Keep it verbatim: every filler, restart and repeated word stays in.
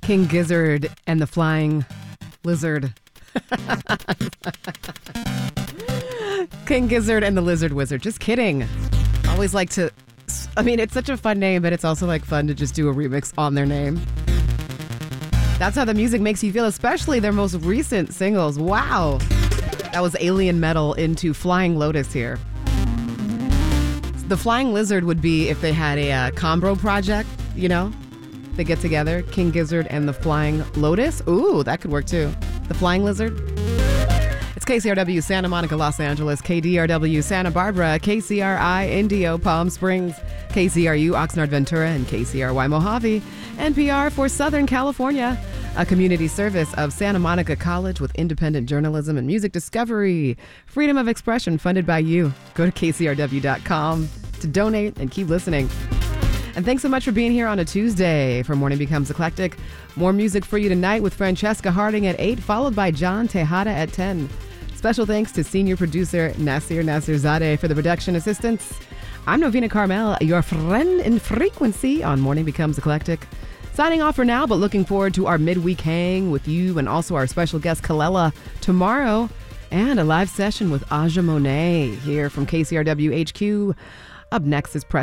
King Gizzard and the Flying Lizard. King Gizzard and the Lizard Wizard. Just kidding. Always like to... I mean, it's such a fun name, but it's also like fun to just do a remix on their name. That's how the music makes you feel, especially their most recent singles. Wow. That was Alien Metal into Flying Lotus here. The Flying Lizard would be if they had a uh, Combro project, you know? They get together, King Gizzard and the Flying Lotus. Ooh, that could work too. The Flying Lizard. It's K C R W Santa Monica, Los Angeles, K D R W Santa Barbara, K C R I Indio, Palm Springs, K C R U Oxnard Ventura, and K C R Y Mojave. N P R for Southern California, a community service of Santa Monica College with independent journalism and music discovery. Freedom of expression funded by you. Go to K C R W dot com to donate and keep listening. And thanks so much for being here on a Tuesday for Morning Becomes Eclectic. More music for you tonight with Francesca Harding at eight, followed by John Tejada at ten. Special thanks to senior producer Nasir Nasirzadeh for the production assistance. I'm Novena Carmel, your friend in frequency on Morning Becomes Eclectic. Signing off for now, but looking forward to our midweek hang with you and also our special guest Kalela tomorrow and a live session with Aja Monet here from K C R W H Q. Up next is Press